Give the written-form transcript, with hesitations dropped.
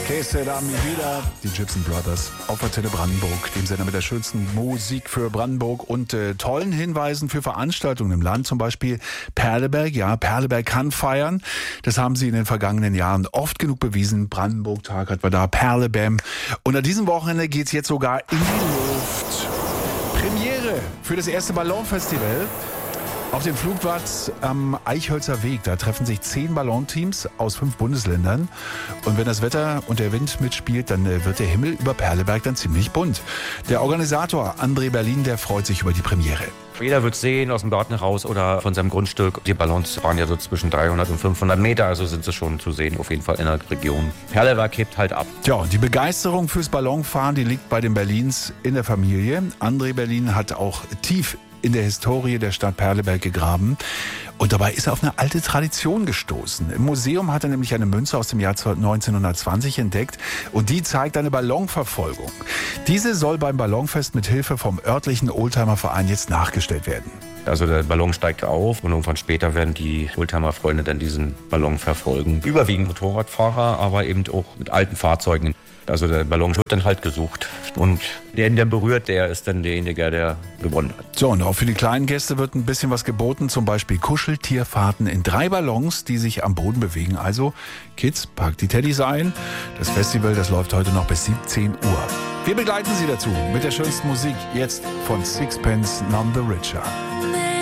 Que será mi vida? Die Gibson Brothers auf Antenne Brandenburg, dem Sender mit der schönsten Musik für Brandenburg und tollen Hinweisen für Veranstaltungen im Land. Zum Beispiel Perleberg. Ja, Perleberg kann feiern. Das haben sie in den vergangenen Jahren oft genug bewiesen. Brandenburg-Tag hatten wir da, Perlebam. Und an diesem Wochenende geht's jetzt sogar in die Luft. Premiere für das erste Ballonfestival. Auf dem Flugplatz am Eichhölzer Weg, da treffen sich 10 Ballonteams aus 5 Bundesländern. Und wenn das Wetter und der Wind mitspielt, dann wird der Himmel über Perleberg dann ziemlich bunt. Der Organisator André Berlin, der freut sich über die Premiere. Jeder wird sehen, aus dem Garten raus oder von seinem Grundstück. Die Ballons waren ja so zwischen 300 und 500 Meter, also sind sie schon zu sehen, auf jeden Fall in der Region. Perleberg hebt halt ab. Ja, und die Begeisterung fürs Ballonfahren, die liegt bei den Berlins in der Familie. André Berlin hat auch tief in der Historie der Stadt Perleberg gegraben. Und dabei ist er auf eine alte Tradition gestoßen. Im Museum hat er nämlich eine Münze aus dem Jahr 1920 entdeckt und die zeigt eine Ballonverfolgung. Diese soll beim Ballonfest mit Hilfe vom örtlichen Oldtimerverein jetzt nachgestellt werden. Also der Ballon steigt auf und irgendwann später werden die Oldtimer-Freunde dann diesen Ballon verfolgen. Überwiegend Motorradfahrer, aber eben auch mit alten Fahrzeugen. Also der Ballon wird dann halt gesucht und der ihn dann berührt, der ist dann derjenige, der gewonnen hat. So, und auch für die kleinen Gäste wird ein bisschen was geboten, zum Beispiel Kuscheltierfahrten in 3 Ballons, die sich am Boden bewegen. Also Kids, packt die Teddys ein. Das Festival, das läuft heute noch bis 17 Uhr. Wir begleiten Sie dazu mit der schönsten Musik, jetzt von Sixpence None the Richer.